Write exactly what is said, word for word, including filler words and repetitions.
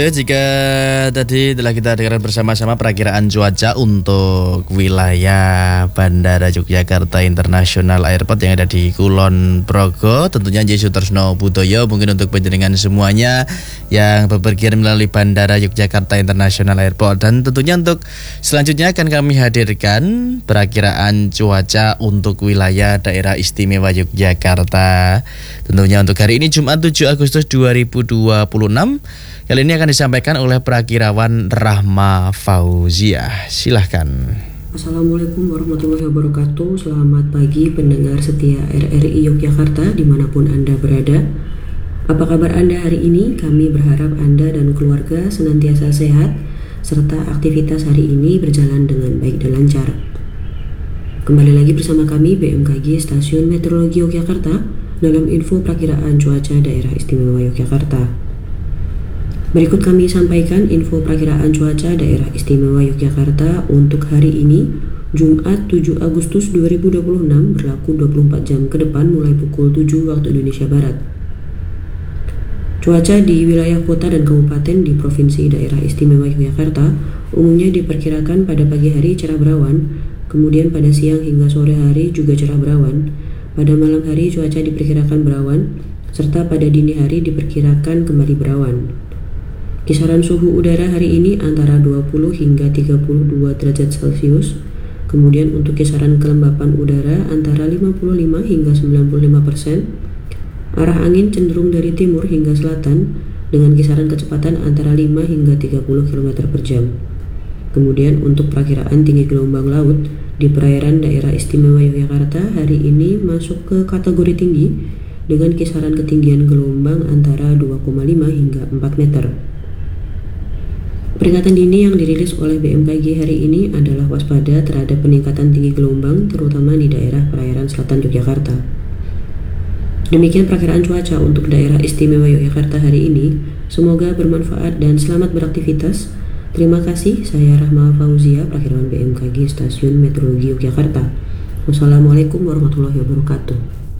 Ya, jika tadi telah kita dengarkan bersama-sama perakiraan cuaca untuk wilayah Bandara Yogyakarta International Airport yang ada di Kulon Progo, tentunya J. Sutorsno Budoyo, mungkin untuk penjenengan semuanya yang bepergian melalui Bandara Yogyakarta International Airport. Dan tentunya untuk selanjutnya akan kami hadirkan perakiraan cuaca untuk wilayah daerah istimewa Yogyakarta. Tentunya untuk hari ini Jumat tujuh Agustus dua ribu dua puluh enam. Kali ini akan disampaikan oleh perakirawan Rahma Fauziah. Silahkan. Assalamualaikum warahmatullahi wabarakatuh. Selamat pagi pendengar setia R R I Yogyakarta dimanapun Anda berada. Apa kabar Anda hari ini? Kami berharap Anda dan keluarga senantiasa sehat serta aktivitas hari ini berjalan dengan baik dan lancar. Kembali lagi bersama kami B M K G Stasiun Meteorologi Yogyakarta dalam info perakiraan cuaca daerah istimewa Yogyakarta. Berikut kami sampaikan info perakiraan cuaca daerah istimewa Yogyakarta untuk hari ini, Jumat tujuh Agustus dua ribu dua puluh enam, berlaku dua puluh empat jam ke depan mulai pukul tujuh waktu Indonesia Barat. Cuaca di wilayah kota dan kabupaten di Provinsi Daerah Istimewa Yogyakarta umumnya diperkirakan pada pagi hari cerah berawan, kemudian pada siang hingga sore hari juga cerah berawan, pada malam hari cuaca diperkirakan berawan, serta pada dini hari diperkirakan kembali berawan. Kisaran suhu udara hari ini antara dua puluh hingga tiga puluh dua derajat Celcius. Kemudian untuk kisaran kelembapan udara antara lima puluh lima hingga sembilan puluh lima persen. Arah angin cenderung dari timur hingga selatan dengan kisaran kecepatan antara lima hingga tiga puluh kilometer per jam. Kemudian untuk perakiraan tinggi gelombang laut di perairan daerah istimewa Yogyakarta hari ini masuk ke kategori tinggi dengan kisaran ketinggian gelombang antara dua koma lima hingga empat meter. Peringatan dini yang dirilis oleh B M K G hari ini adalah waspada terhadap peningkatan tinggi gelombang terutama di daerah perairan selatan Yogyakarta. Demikian perakiraan cuaca untuk daerah istimewa Yogyakarta hari ini. Semoga bermanfaat dan selamat beraktivitas. Terima kasih, saya Rahma Fauziah, perakirawan B M K G Stasiun Meteorologi Yogyakarta. Wassalamualaikum warahmatullahi wabarakatuh.